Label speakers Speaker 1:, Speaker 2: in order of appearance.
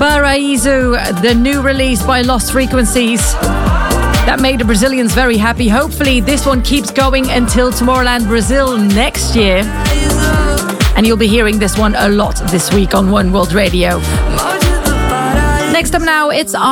Speaker 1: Paraíso, the new release by Lost Frequencies. That made the Brazilians very happy. Hopefully this one keeps going until Tomorrowland Brazil next year. And you'll be hearing this one a lot this week on One World Radio. Next up now, it's